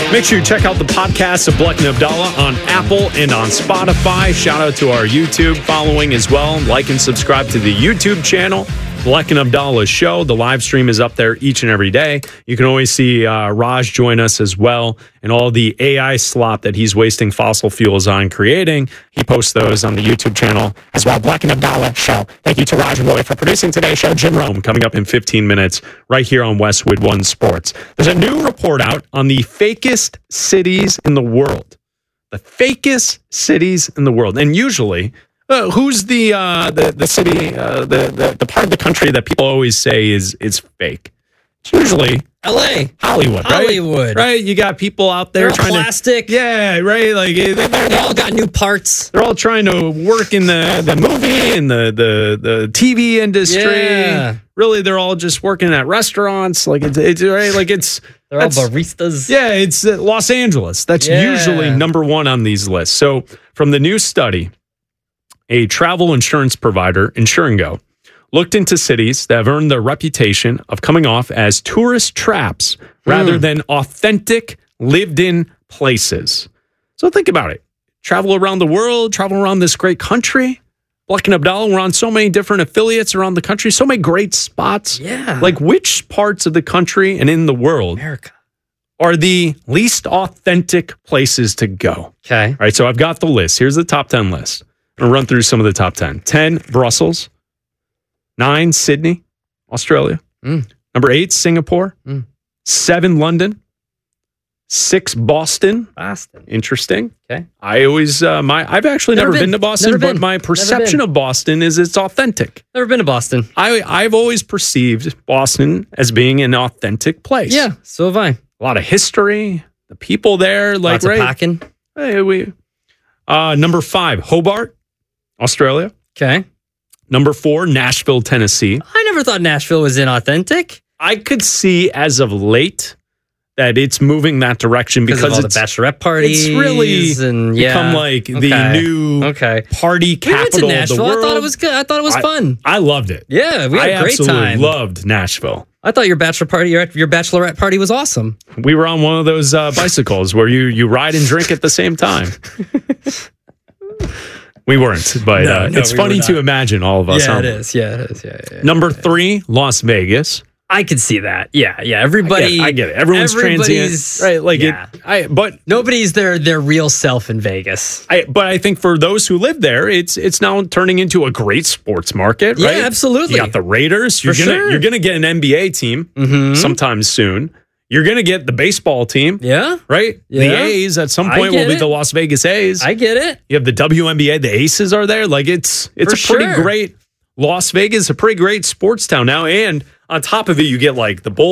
Make sure you check out the podcast of Bleck and Abdallah on Apple and on Spotify. Shout out to our YouTube following as well. Like and subscribe to the YouTube channel, Bleck and Abdallah Show. The live stream is up there each and every day. You can always see Raj join us as well, and all the AI slop that he's wasting fossil fuels on creating. He posts those on the YouTube channel as well, Bleck and Abdallah Show. Thank you to Raj and Roy for producing today's show. Jim Rome coming up in 15 minutes right here on Westwood One Sports. There's a new report out on the fakest cities in the world. The fakest cities in the world. And usually, who's the city, the part of the country that people always say is fake? It's usually L.A. Hollywood, right? Hollywood. Right? You got people out there They're trying plastic. to... Yeah, right? Like They all got new parts. they're all trying to work in the movie and the TV industry. Yeah. Really, they're all just working at restaurants. Like it's right. Like it's They're all baristas. yeah. It's Los Angeles. That's Yeah. usually number one on these lists. So from the new study, a travel insurance provider, Insuringo, looked into cities that have earned the reputation of coming off as tourist traps rather than authentic, lived-in places. So think about it. Travel around the world, travel around this great country. Bleck and Abdallah, we're on so many different affiliates around the country, so many great spots. Yeah. Like, which parts of the country and in the world America. are the least authentic places to go? Okay. All right, so I've got the list. Here's the top 10 list. I'm going to run through some of the top 10. 10, Brussels. 9, Sydney, Australia. Number 8, Singapore. 7, London. 6, Boston. Boston. Interesting. Okay. I always, I've actually never been to Boston, Never but been. my perception of Boston is it's authentic. Never been to Boston. I've always perceived Boston as being an authentic place. Yeah, so have I. A lot of history, the people there, like, Lots of right? packing. Hey, number 5, Hobart, Australia. Okay. Number 4, Nashville, Tennessee. I never thought Nashville was inauthentic. I could see as of late that it's moving that direction Because of all it's the bachelorette parties. it's really and, become like the new party We went to capital of the Nashville. world. I thought it was good. I thought it was fun. I loved it. Yeah, we had a great absolutely time. loved Nashville. I thought your bachelor party, your bachelorette party was awesome. We were on one of those bicycles where you ride and drink at the same time. We weren't, but No, it's we funny were to not. imagine all of us. Yeah, huh? it is. Yeah, it is. Yeah. Number 3, Las Vegas. I could see that. Yeah. Everybody. I get it. Everyone's transient, right? Like but nobody's their real self in Vegas. But I think for those who live there, it's now turning into a great sports market, right? Yeah, absolutely. You got the Raiders. You're gonna get an NBA team sometime soon. You're gonna get the baseball team. Yeah. Right? Yeah. The A's at some point will be the Las Vegas A's. I get it. You have the WNBA, the Aces are there. Like it's For a pretty sure. great Las Vegas, a pretty great sports town now. And on top of it, you get like the Bulls.